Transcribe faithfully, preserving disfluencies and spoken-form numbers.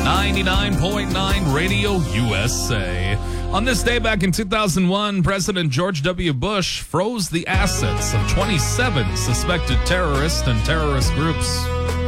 ninety-nine point nine Radio U S A. On this day back in two thousand one, President George W. Bush froze the assets of twenty-seven suspected terrorists and terrorist groups.